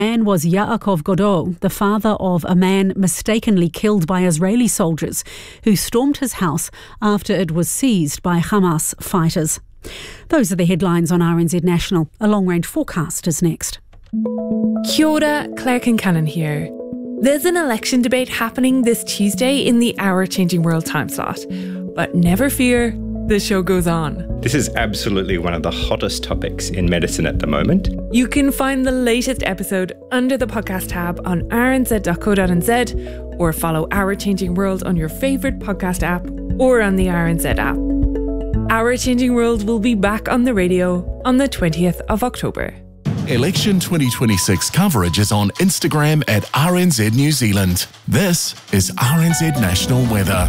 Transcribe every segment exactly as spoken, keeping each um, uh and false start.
Man was Yaakov Godot, the father of a man mistakenly killed by Israeli soldiers who stormed his house after it was seized by Hamas fighters. Those are the headlines on R N Z National. A long-range forecast is next. Kia ora, Claire Kincannon here. There's an election debate happening this Tuesday in the Our Changing World time slot. But never fear, the show goes on. This is absolutely one of the hottest topics in medicine at the moment. You can find the latest episode under the podcast tab on r n z dot co dot n z or follow Our Changing World on your favourite podcast app or on the R N Z app. Our Changing World will be back on the radio on the twentieth of October. Election twenty twenty-six coverage is on Instagram at R N Z New Zealand. This is R N Z National Weather.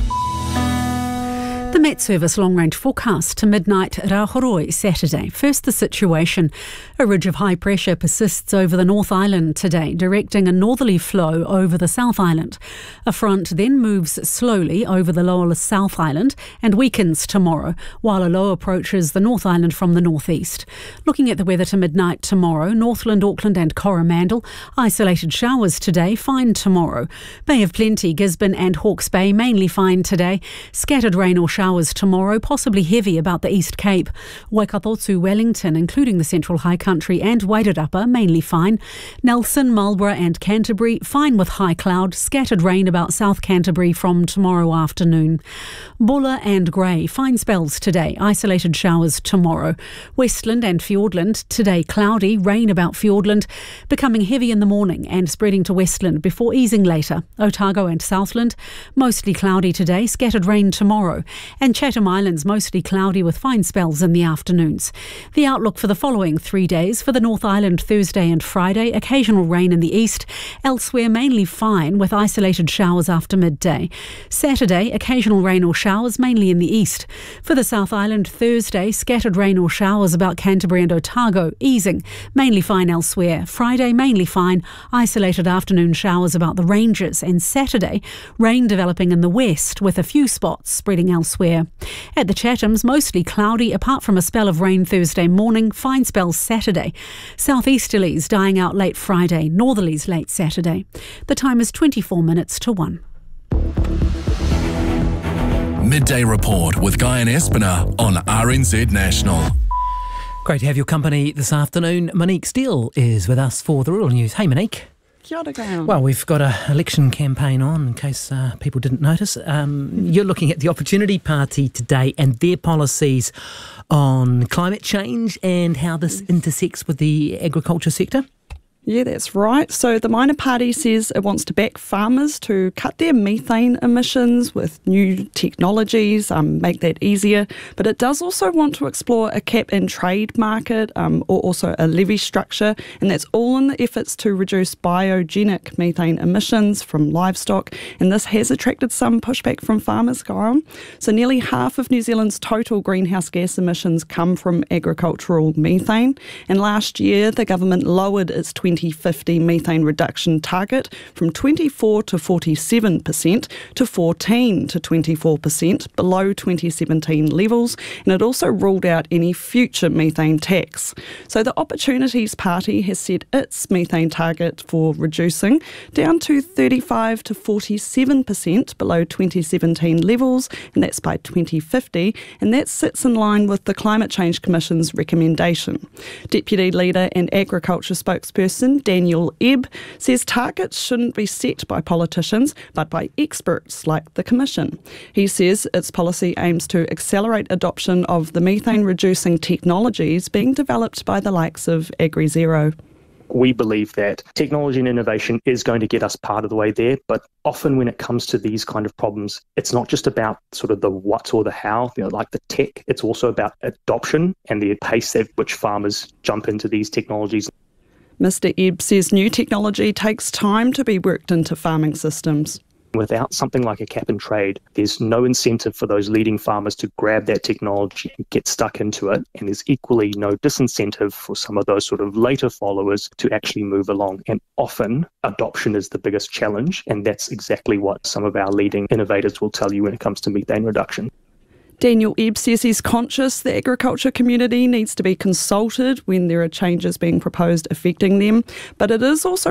The Met Service long-range forecast to midnight at Ahoroi Saturday. First, the situation. A ridge of high pressure persists over the North Island today, directing a northerly flow over the South Island. A front then moves slowly over the lower South Island and weakens tomorrow, while a low approaches the North Island from the northeast. Looking at the weather to midnight tomorrow, Northland, Auckland and Coromandel. Isolated showers today, fine tomorrow. Bay of Plenty, Gisborne and Hawke's Bay, mainly fine today. Scattered rain or showers Showers tomorrow, possibly heavy about the East Cape. Waikato to Wellington, including the Central High Country, and Wairarapa, mainly fine. Nelson, Marlborough and Canterbury, fine with high cloud. Scattered rain about South Canterbury from tomorrow afternoon. Buller and Grey, fine spells today. Isolated showers tomorrow. Westland and Fiordland, today cloudy. Rain about Fiordland, becoming heavy in the morning and spreading to Westland before easing later. Otago and Southland, mostly cloudy today. Scattered rain tomorrow. And Chatham Islands mostly cloudy with fine spells in the afternoons. The outlook for the following three days: for the North Island Thursday and Friday, occasional rain in the east. Elsewhere mainly fine with isolated showers after midday. Saturday, occasional rain or showers mainly in the east. For the South Island Thursday, scattered rain or showers about Canterbury and Otago, easing. Mainly fine elsewhere. Friday mainly fine, isolated afternoon showers about the ranges. And Saturday, rain developing in the west with a few spots spreading elsewhere. At the Chathams, mostly cloudy apart from a spell of rain Thursday morning, fine spells Saturday. Southeasterlies dying out late Friday, northerlies late Saturday. The time is twenty-four minutes to one. Midday Report with Guy and Espiner on R N Z National. Great to have your company this afternoon. Monique Steele is with us for the Rural News. Hey, Monique. Kia ora, Graham. Well, we've got an election campaign on, in case uh, people didn't notice. Um, you're looking at the Opportunity Party today and their policies on climate change and how this intersects with the agriculture sector. Yeah, that's right. So the minor party says it wants to back farmers to cut their methane emissions with new technologies, um, make that easier. But it does also want to explore a cap and trade market um, or also a levy structure. And that's all in the efforts to reduce biogenic methane emissions from livestock. And this has attracted some pushback from farmers, Graham. So nearly half of New Zealand's total greenhouse gas emissions come from agricultural methane. And last year, the government lowered its twenty fifty methane reduction target from twenty-four to forty-seven percent to fourteen to twenty-four percent below twenty seventeen levels, and it also ruled out any future methane tax. So the Opportunities Party has set its methane target for reducing down to thirty-five to forty-seven percent below twenty seventeen levels, and that's by twenty fifty, and that sits in line with the Climate Change Commission's recommendation. Deputy Leader and Agriculture Spokesperson Daniel Ebb says targets shouldn't be set by politicians but by experts like the Commission. He says its policy aims to accelerate adoption of the methane reducing technologies being developed by the likes of AgriZero. We believe that technology and innovation is going to get us part of the way there, but often when it comes to these kind of problems, it's not just about sort of the what or the how, you know, like the tech, it's also about adoption and the pace at which farmers jump into these technologies. Mister Ebb says new technology takes time to be worked into farming systems. Without something like a cap and trade, there's no incentive for those leading farmers to grab that technology and get stuck into it. And there's equally no disincentive for some of those sort of later followers to actually move along. And often adoption is the biggest challenge. And that's exactly what some of our leading innovators will tell you when it comes to methane reduction. Daniel Ebb says he's conscious the agriculture community needs to be consulted when there are changes being proposed affecting them, but it is also